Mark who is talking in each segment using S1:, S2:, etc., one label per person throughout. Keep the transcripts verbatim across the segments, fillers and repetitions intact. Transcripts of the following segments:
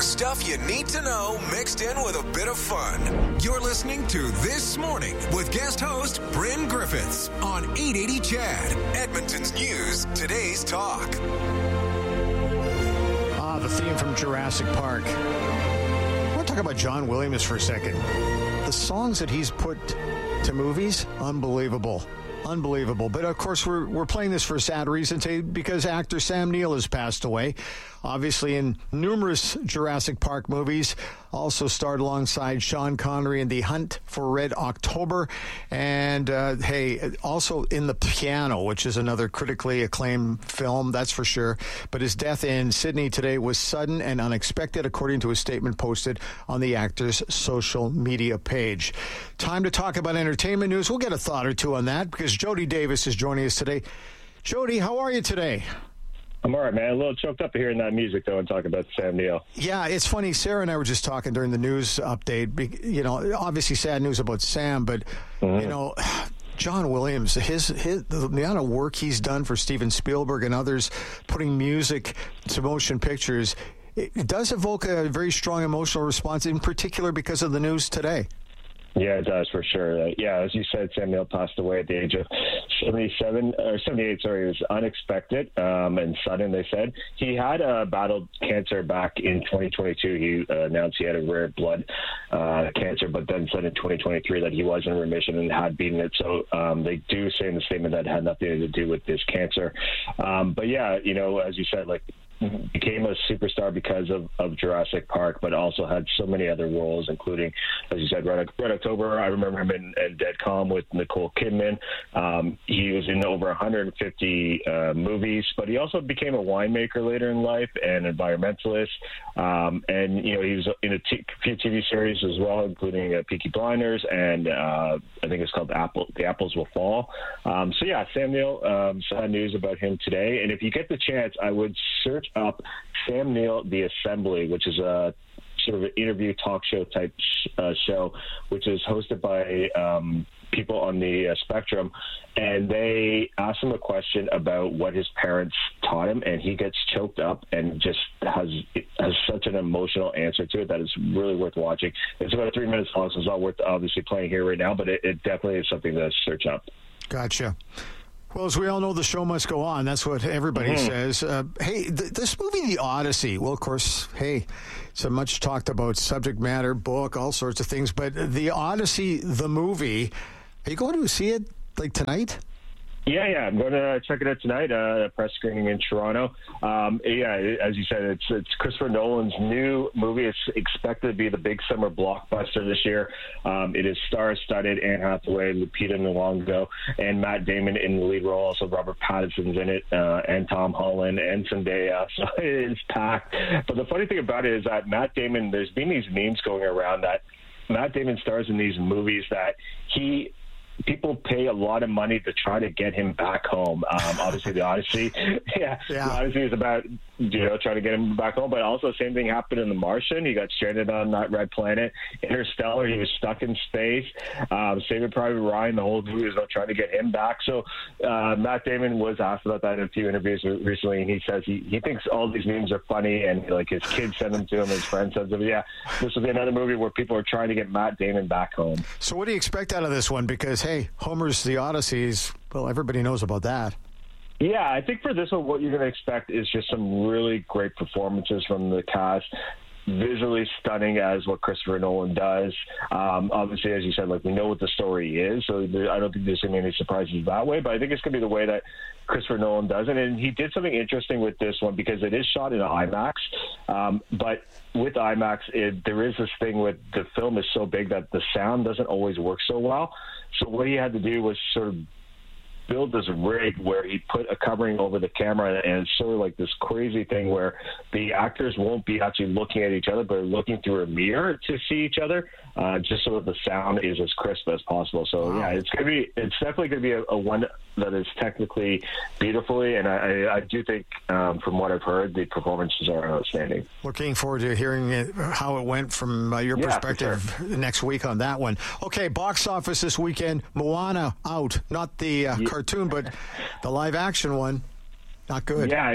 S1: The stuff you need to know mixed in with a bit of fun. You're listening to This Morning with guest host Bryn Griffiths on eight eighty C H A D, Edmonton's News, today's talk.
S2: Ah, the theme from Jurassic Park. I want to talk about John Williams for a second. The songs that he's put to movies, unbelievable. Unbelievable. But, of course, we're we're playing this for a sad reason today because actor Sam Neill has passed away. Obviously in numerous Jurassic Park movies. Also starred alongside Sean Connery in The Hunt for Red October. And, uh, hey, also in The Piano, which is another critically acclaimed film, that's for sure. But his death in Sydney today was sudden and unexpected, according to a statement posted on the actor's social media page. Time to talk about entertainment news. We'll get a thought or two on that because Jody Davis is joining us today. Jody, how are you today?
S3: I'm all right, man. A little choked up hearing that music, though, and talking about Sam Neill.
S2: Yeah, it's funny. Sarah and I were just talking during the news update. You know, obviously sad news about Sam, but, mm-hmm. you know, John Williams, his, his the amount of work he's done for Steven Spielberg and others, putting music to motion pictures, it does evoke a very strong emotional response, in particular because of the news today.
S3: Yeah, it does, for sure. Uh, yeah, as you said, Sam Neill passed away at the age of seventy-seven, or seventy-eight, sorry. It was unexpected um, and sudden, they said. He had uh, battled cancer back in twenty twenty-two. He uh, announced he had a rare blood uh, cancer, but then said in twenty twenty-three that he was in remission and had beaten it. So um, they do say in the statement that it had nothing to do with this cancer. Um, but yeah, you know, as you said, like, became a superstar because of, of Jurassic Park, but also had so many other roles, including, as you said, Red, Red October. I remember him in, in Dead Calm with Nicole Kidman. Um, he was in over one hundred fifty uh, movies, but he also became a winemaker later in life and environmentalist. Um, and, you know, he was in a t- few T V series as well, including uh, Peaky Blinders, and uh, I think it's called Apple, The Apples Will Fall. Um, so, yeah, Sam Neill, um, sad news about him today. And if you get the chance, I would search up Sam Neill, The Assembly, which is a sort of an interview talk show type sh- uh, show, which is hosted by um, people on the uh, spectrum. And they ask him a question about what his parents taught him, and he gets choked up and just has has such an emotional answer to it that it's really worth watching. It's about three minutes long, so it's not worth obviously playing here right now, but it, it definitely is something to search up.
S2: Gotcha. Well, as we all know, the show must go on. That's what everybody mm-hmm. says. Uh, hey, th- this movie, The Odyssey, well, of course, hey, it's a much talked about subject matter, book, all sorts of things. But The Odyssey, the movie, are you going to see it, like, tonight?
S3: Yeah, yeah, I'm going to check it out tonight, uh, a press screening in Toronto. Um, yeah, as you said, it's it's Christopher Nolan's new movie. It's expected to be the big summer blockbuster this year. Um, it is star-studded. Anne Hathaway, Lupita Nyong'o, and Matt Damon in the lead role. Also, Robert Pattinson's in it, uh, and Tom Holland, and Zendaya. So it is packed. But the funny thing about it is that Matt Damon, there's been these memes going around that Matt Damon stars in these movies that he... people pay a lot of money to try to get him back home. Um, obviously, The Odyssey, yeah, yeah, The Odyssey is about, you know, trying to get him back home. But also, the same thing happened in The Martian. He got stranded on that red planet. Interstellar, he was stuck in space. Um, Saving Private Ryan, the whole movie was about trying to get him back. So uh, Matt Damon was asked about that in a few interviews recently, and he says he, he thinks all these memes are funny, and like his kids send them to him, his friends send them. Yeah, this will be another movie where people are trying to get Matt Damon back home.
S2: So, what do you expect out of this one? Because hey, Homer's The Odyssey, well, everybody knows about that.
S3: Yeah, I think for this one, what you're going to expect is just some really great performances from the cast. Visually stunning as what Christopher Nolan does. Um, obviously, as you said, like we know what the story is, so there, I don't think there's going to be any surprises that way. But I think it's going to be the way that Christopher Nolan does it. And he did something interesting with this one because it is shot in IMAX. Um, but with IMAX, it, there is this thing with the film is so big that the sound doesn't always work so well. So what he had to do was sort of build this rig where he put a covering over the camera, and it's sort of like this crazy thing where the actors won't be actually looking at each other, but looking through a mirror to see each other, uh, just so that the sound is as crisp as possible. So wow. yeah, it's gonna be, it's definitely gonna be a, a one that is technically beautifully, and I, I do think, um, from what I've heard, the performances are outstanding.
S2: Looking forward to hearing it, how it went from uh, your yeah, perspective sure. next week on that one. Okay, box office this weekend, Moana out, not the uh, yeah. cartoon, but the live action one. Not good.
S3: Yeah. It,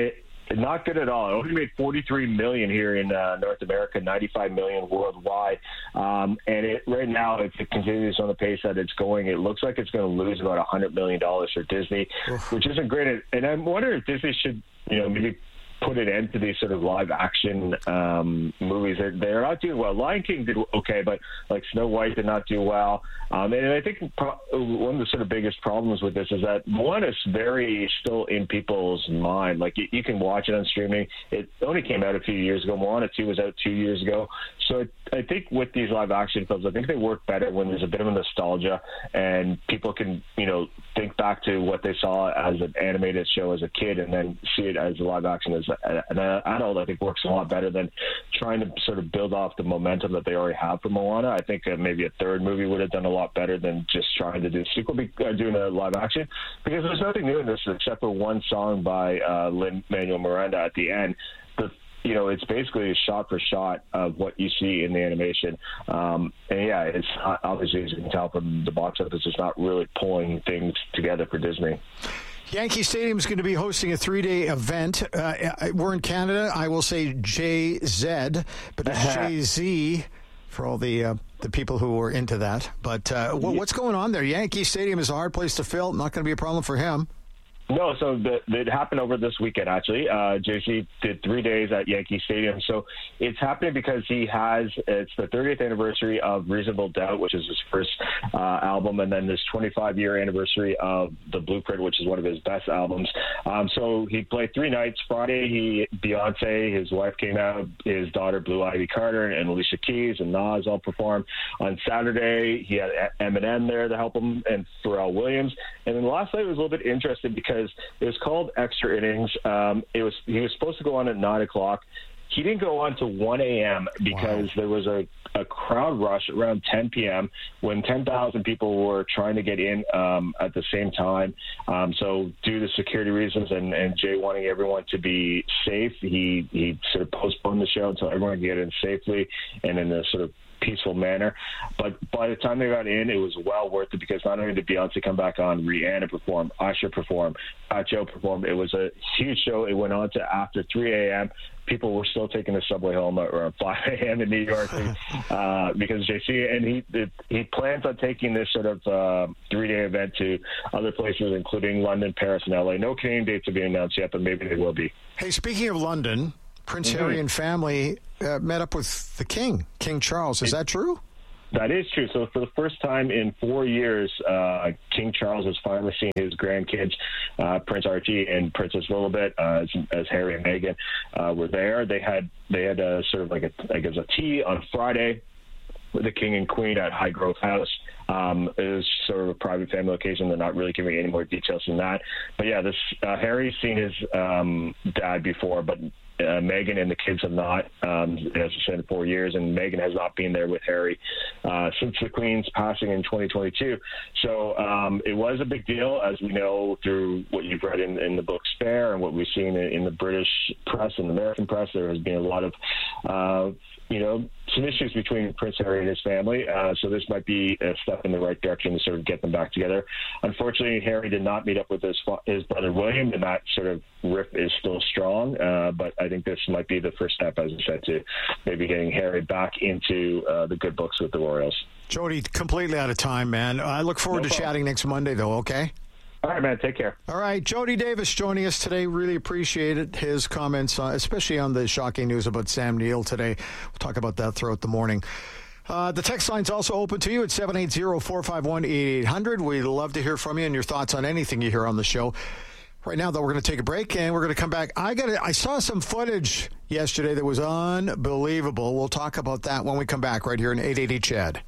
S3: Not good at all. It only made forty-three million dollars here in uh, North America, ninety-five million dollars worldwide. Um, and it, right now, if it continues on the pace that it's going, it looks like it's going to lose about one hundred million dollars for Disney, Oof. which isn't great. And I wonder if Disney should, you know, maybe put an end to these sort of live action um, movies. They're, they're not doing well. Lion King did okay, but like Snow White did not do well. Um, and I think pro- one of the sort of biggest problems with this is that one is very still in people's mind. Like you, you can watch it on streaming. It only came out a few years ago. Moana two was out two years ago. So it, I think with these live action films, I think they work better when there's a bit of a nostalgia and people can, you know, think back to what they saw as an animated show as a kid and then see it as a live action as an adult. I think works a lot better than trying to sort of build off the momentum that they already have for Moana. I think uh, maybe a third movie would have done a lot better than just trying to do a sequel, uh, doing a live action, because there's nothing new in this except for one song by uh, Lin-Manuel Miranda at the end. The You know, it's basically a shot for shot of what you see in the animation. Um, and yeah, it's obviously, as you can tell from the box office, it's not really pulling things together for Disney.
S2: Yankee Stadium is going to be hosting a three-day event. Uh, we're in Canada. I will say J Z, but it's J Z for all the uh, the people who are into that. But uh, what's going on there? Yankee Stadium is a hard place to fill. Not going to be a problem for him.
S3: No, so the, it happened over this weekend, actually. Uh, J C did three days at Yankee Stadium. So it's happening because he has, it's the thirtieth anniversary of Reasonable Doubt, which is his first uh, album, and then this twenty-five year anniversary of The Blueprint, which is one of his best albums. Um, so he played three nights. Friday, he Beyonce, his wife came out, his daughter Blue Ivy Carter, and Alicia Keys and Nas all performed. On Saturday, he had Eminem there to help him, and Pharrell Williams. And then last night was a little bit interesting because it was called Extra Innings. Um, it was he was supposed to go on at nine o'clock. He didn't go on to one a.m. because wow. there was a, a crowd rush around ten p.m. when ten thousand people were trying to get in um, at the same time. Um, so due to security reasons and, and Jay wanting everyone to be safe, he, he sort of postponed the show until everyone could get in safely and in a sort of peaceful manner. But by the time they got in, it was well worth it because not only did Beyonce come back on, Rihanna performed, Usher performed, Fat Joe performed. It was a huge show. It went on to after three a.m. People were still taking the subway home at around five a.m. in New York uh, because J C, and he it, he plans on taking this sort of uh, three-day event to other places, including London, Paris, and L A. No Canadian dates have been announced yet, but maybe they will be.
S2: Hey, speaking of London, Prince mm-hmm. Harry and family uh, met up with the King, King Charles. Is it, that true?
S3: That is true. So for the first time in four years, uh, King Charles has finally seen his grandkids, uh, Prince Archie and Princess Lilibet, uh, as, as Harry and Meghan uh, were there. They had they had a, sort of like a, I guess, a tea on Friday with the King and Queen at Highgrove House. Um, it was sort of a private family occasion. They're not really giving any more details than that. But yeah, this uh, Harry's seen his um, dad before, but Uh, Meghan and the kids have not, um, as I said, in four years, and Meghan has not been there with Harry uh, since the Queen's passing in twenty twenty-two. So um, it was a big deal, as we know through what you've read in, in the book Spare and what we've seen in, in the British press and the American press. There has been a lot of, uh, you know, some issues between Prince Harry and his family. Uh, so this might be a step in the right direction to sort of get them back together. Unfortunately, Harry did not meet up with his his brother William, and that sort of rift is still strong. Uh, but I think this might be the first step, as I said, to maybe getting Harry back into uh, the good books with the Royals.
S2: Jody, completely out of time, man. I look forward no to problem. chatting next Monday, though, okay?
S3: All right, man. Take care.
S2: All right. Jody Davis joining us today. Really appreciated his comments, uh, especially on the shocking news about Sam Neill today. We'll talk about that throughout the morning. Uh, the text line's also open to you at seven eight zero, four five one, eight eight hundred. We'd love to hear from you and your thoughts on anything you hear on the show. Right now, though, we're going to take a break, and we're going to come back. I got I saw some footage yesterday that was unbelievable. We'll talk about that when we come back right here in eight eighty C H E D.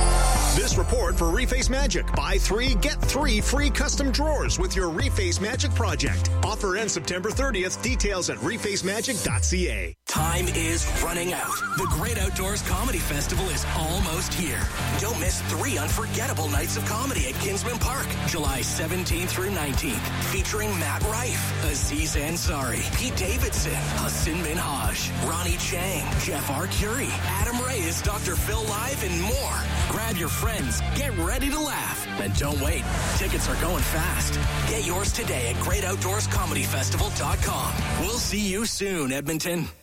S1: This report for Reface Magic. Buy three, get three free custom drawers with your Reface Magic project. Offer ends September thirtieth. Details at reface magic dot c a.
S4: Time is running out. The Great Outdoors Comedy Festival is almost here. Don't miss three unforgettable nights of comedy at Kinsman Park, July seventeenth through nineteenth, featuring Matt Rife, Aziz Ansari, Pete Davidson, Hassan Minhaj, Ronnie Chang, Jeff Arcuri, Adam Reyes, Doctor Phil Live, and more. Grab your friends, get ready to laugh, And don't wait. Tickets are going fast. Get yours today at great outdoors comedy festival dot com. We'll see you soon, Edmonton.